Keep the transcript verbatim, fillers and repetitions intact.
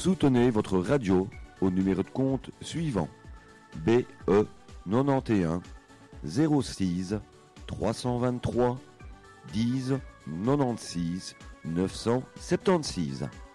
Soutenez votre radio au numéro de compte suivant: B E quatre-vingt-onze zéro six trois cent vingt-trois dix quatre-vingt-seize neuf cent soixante-seize.